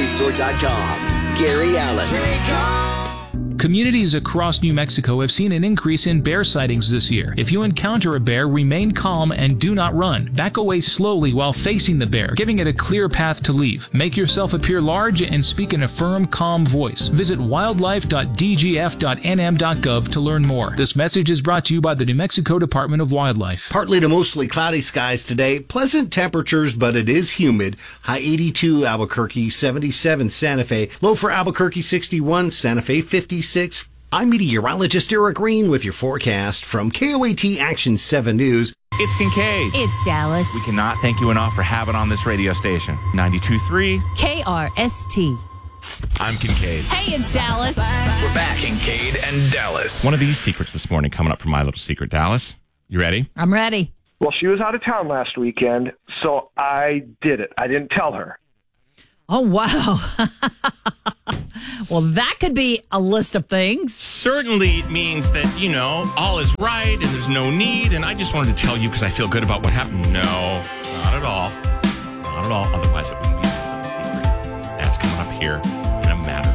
Resort.com. Gary Allen. Communities across New Mexico have seen an increase in bear sightings this year. If you encounter a bear, remain calm and do not run. Back away slowly while facing the bear, giving it a clear path to leave. Make yourself appear large and speak in a firm, calm voice. Visit wildlife.dgf.nm.gov to learn more. This message is brought to you by the New Mexico Department of Wildlife. Partly to mostly cloudy skies today. Pleasant temperatures, but it is humid. High 82 Albuquerque, 77 Santa Fe. Low for Albuquerque, 61, Santa Fe, 56. I'm meteorologist Eric Green with your forecast from KOAT Action 7 News. It's Kincaid. It's Dallas. We cannot thank you enough for having on this radio station. 92.3 KRST. I'm Kincaid. Hey, it's Dallas. We're back, Kincaid and Dallas. One of these secrets this morning coming up from My Little Secret. Dallas, you ready? I'm ready. Well, she was out of town last weekend, so I did it. I didn't tell her. Oh, wow. Well, that could be a list of things. Certainly it means that, all is right and there's no need. And I just wanted to tell you because I feel good about what happened. No, not at all. Not at all. Otherwise, it wouldn't be a secret. That's coming up here